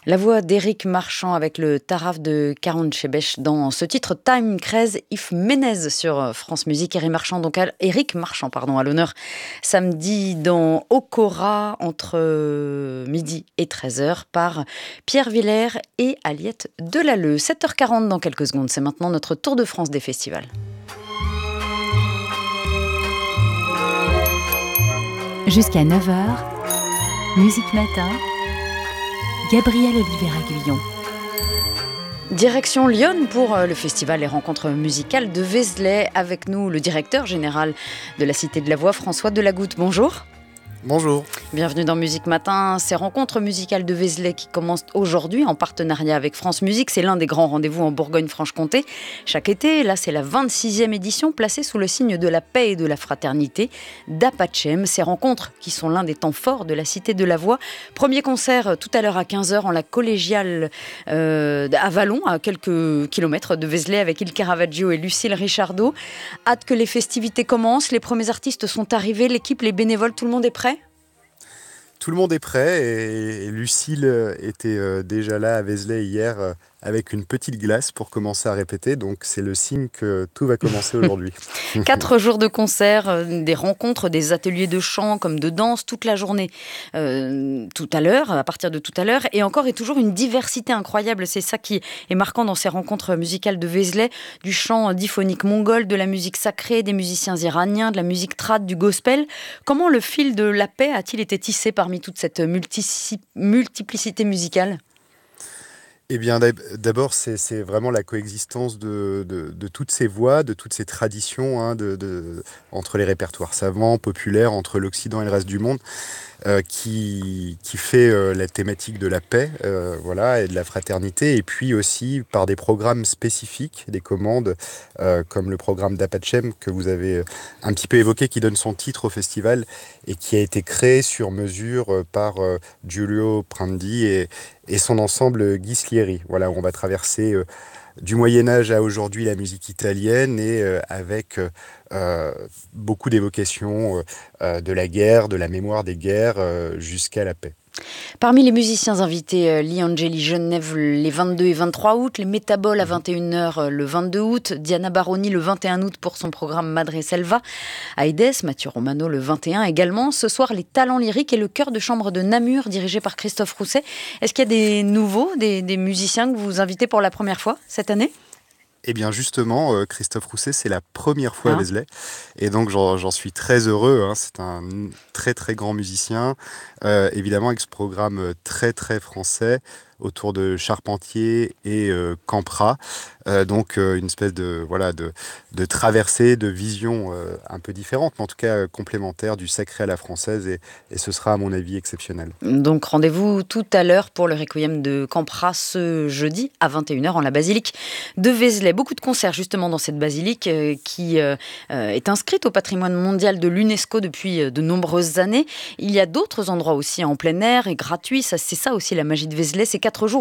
La voix d'Éric Marchand avec le Taraf de Karen Chebech dans ce titre Time Craze If Menez sur France Musique. Éric Marchand, à l'honneur samedi dans Okora entre midi et 13h par Pierre Villers et Aliette Delalleux. 7h40 dans quelques secondes, c'est maintenant notre tour de France des festivals. Jusqu'à 9h, Musique Matin, Gabriel Oliver-Aguillon. Direction Lyon pour le festival et rencontres musicales de Vézelay. Avec nous, le directeur général de la Cité de la Voix, François Delagoutte. Bonjour. Bonjour. Bienvenue dans Musique Matin. Ces rencontres musicales de Vézelay qui commencent aujourd'hui en partenariat avec France Musique. C'est l'un des grands rendez-vous en Bourgogne-Franche-Comté. Chaque été, là c'est la 26e édition placée sous le signe de la paix et de la fraternité d'Apachem. Ces rencontres qui sont l'un des temps forts de la Cité de la Voix. Premier concert tout à l'heure à 15h en la collégiale à Vallon, à quelques kilomètres de Vézelay avec Il Caravaggio et Lucille Richardot. Hâte que les festivités commencent. Les premiers artistes sont arrivés. L'équipe, les bénévoles, tout le monde est prêt ? Tout le monde est prêt et Lucille était déjà là à Vézelay hier avec une petite glace pour commencer à répéter. Donc c'est le signe que tout va commencer aujourd'hui. 4 jours de concerts, des rencontres, des ateliers de chant comme de danse toute la journée. Tout à l'heure, à partir de tout à l'heure. Et encore et toujours une diversité incroyable. C'est ça qui est marquant dans ces rencontres musicales de Vézelay. Du chant diphonique mongol, de la musique sacrée, des musiciens iraniens, de la musique trad, du gospel. Comment le fil de la paix a-t-il été tissé parmi toute cette multiplicité musicale ? Eh bien, d'abord, c'est vraiment la coexistence de toutes ces voix, de toutes ces traditions entre les répertoires savants, populaires, entre l'Occident et le reste du monde, qui fait la thématique de la paix et de la fraternité, et puis aussi par des programmes spécifiques, des commandes, comme le programme d'Apachem que vous avez un petit peu évoqué, qui donne son titre au festival et qui a été créé sur mesure par Giulio Prandi et son ensemble Ghislieri. Voilà, où on va traverser du Moyen-Âge à aujourd'hui la musique italienne et avec beaucoup d'évocations de la guerre, de la mémoire des guerres jusqu'à la paix. Parmi les musiciens invités, Lee Angeli Genève les 22 et 23 août, les Métaboles à 21h le 22 août, Diana Baroni le 21 août pour son programme Madre Selva, Aedes, Mathieu Romano le 21 également. Ce soir, les talents lyriques et le chœur de chambre de Namur dirigé par Christophe Rousset. Est-ce qu'il y a des nouveaux, des musiciens que vous invitez pour la première fois cette année ? Eh bien justement, Christophe Rousset, c'est la première fois à Vézelay. Et donc j'en suis très heureux. C'est un très très grand musicien, évidemment avec ce programme très très français autour de Charpentier et Campra. Donc une espèce de traversée, de vision un peu différente, mais en tout cas complémentaire du sacré à la française. Et ce sera à mon avis exceptionnel. Donc rendez-vous tout à l'heure pour le Requiem de Campra ce jeudi à 21h en la basilique de Vézelay. Beaucoup de concerts justement dans cette basilique qui est inscrite au patrimoine mondial de l'UNESCO depuis de nombreuses années. Il y a d'autres endroits aussi en plein air et gratuits. C'est ça aussi la magie de Vézelay. Ces 4 jours